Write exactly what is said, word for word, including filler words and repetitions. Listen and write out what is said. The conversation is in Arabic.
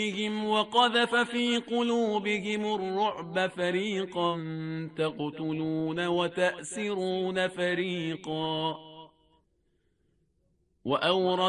وقذف في قلوبهم الرعب فريقا تقتلون وتأسرون فريقا وأورث